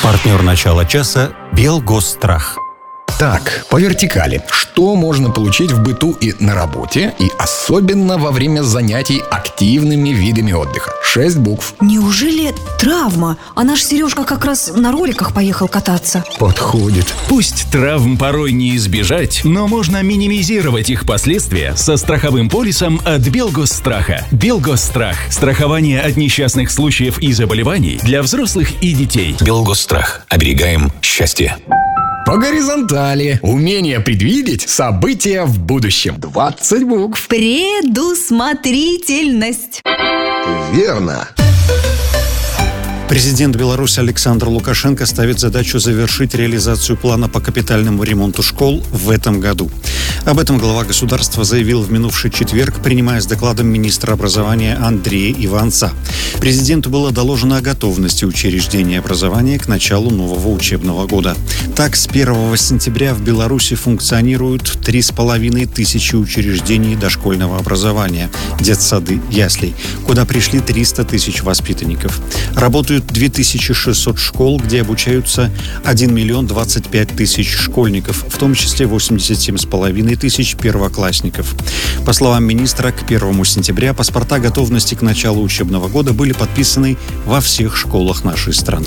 Партнер начала часа «Белгосстрах». Так, по вертикали. Что можно получить в быту и на работе, и особенно во время занятий активными видами отдыха? 6 букв. Неужели травма? А наш Сережка как раз на роликах поехал кататься. Подходит. Пусть травм порой не избежать, но можно минимизировать их последствия со страховым полисом от Белгосстраха. Белгосстрах – страхование от несчастных случаев и заболеваний для взрослых и детей. Белгосстрах. Оберегаем счастье. По горизонтали. Умение предвидеть события в будущем. 20 букв. Предусмотрительность. Верно. Президент Беларуси Александр Лукашенко ставит задачу завершить реализацию плана по капитальному ремонту школ в этом году. Об этом глава государства заявил в минувший четверг, принимая с докладом министра образования Андрея Иванца. Президенту было доложено о готовности учреждения образования к началу нового учебного года. Так, с 1 сентября в Беларуси функционируют 3500 учреждений дошкольного образования, детсады, яслей, куда пришли 300 000 воспитанников. Работают 2600 школ, где обучаются 1 025 000 школьников, в том числе 87,5 тысяч первоклассников. По словам министра, к 1 сентября паспорта готовности к началу учебного года были подписаны во всех школах нашей страны.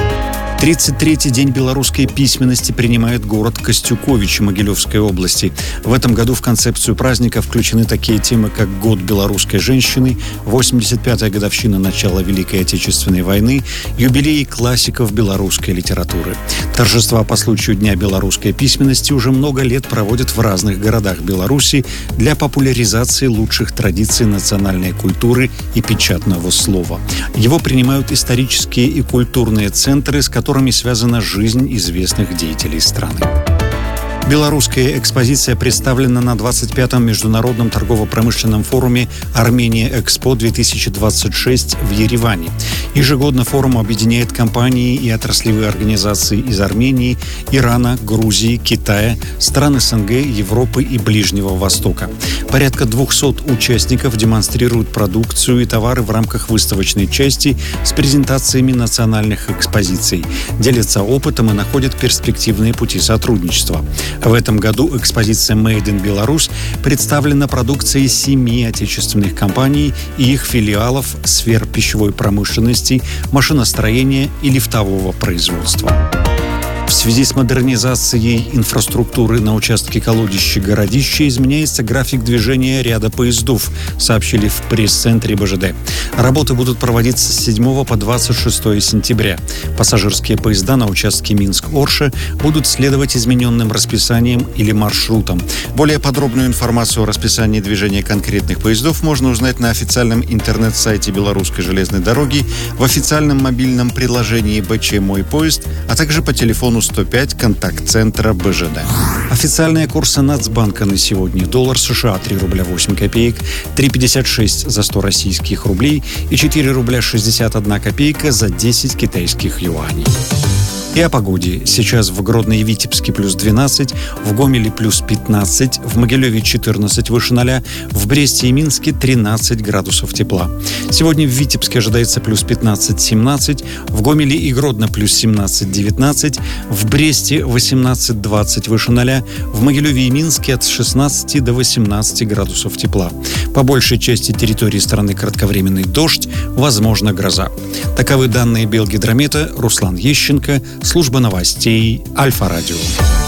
33-й день белорусской письменности принимает город Костюковичи Могилевской области. В этом году в концепцию праздника включены такие темы, как Год белорусской женщины, 85-я годовщина начала Великой Отечественной войны, юбилеи классиков белорусской литературы. Торжества по случаю Дня белорусской письменности уже много лет проводят в разных городах Беларуси для популяризации лучших традиций национальной культуры и печатного слова. Его принимают исторические и культурные центры, с которыми связана жизнь известных деятелей страны. Белорусская экспозиция представлена на 25-м международном торгово-промышленном форуме «Армения-Экспо-2026» в Ереване. Ежегодно форум объединяет компании и отраслевые организации из Армении, Ирана, Грузии, Китая, стран СНГ, Европы и Ближнего Востока. Порядка 200 участников демонстрируют продукцию и товары в рамках выставочной части с презентациями национальных экспозиций, делятся опытом и находят перспективные пути сотрудничества. В этом году экспозиция «Made in Belarus» представлена продукцией 7 отечественных компаний и их филиалов сфер пищевой промышленности, машиностроения и лифтового производства. В связи с модернизацией инфраструктуры на участке Колодище-Городище изменяется график движения ряда поездов, сообщили в пресс-центре БЖД. Работы будут проводиться с 7 по 26 сентября. Пассажирские поезда на участке Минск-Орша будут следовать измененным расписаниям или маршрутам. Более подробную информацию о расписании движения конкретных поездов можно узнать на официальном интернет-сайте Белорусской железной дороги, в официальном мобильном приложении БЧ «Мой поезд», а также по телефону 105 контакт-центра БЖД. Официальные курсы Нацбанка на сегодня: доллар США 3 рубля 8 копеек, 3,56 за 100 российских рублей и 4 рубля 61 копейка за 10 китайских юаней. И о погоде. Сейчас в Гродно и Витебске плюс 12, в Гомеле плюс 15, в Могилеве 14 выше 0, в Бресте и Минске 13 градусов тепла. Сегодня в Витебске ожидается плюс 15-17, в Гомеле и Гродно плюс 17-19, в Бресте 18-20 выше 0, в Могилеве и Минске от 16 до 18 градусов тепла. По большей части территории страны кратковременный дождь, возможно гроза. Таковы данные Белгидромета. Руслан Ещенко, служба новостей Альфа-Радио.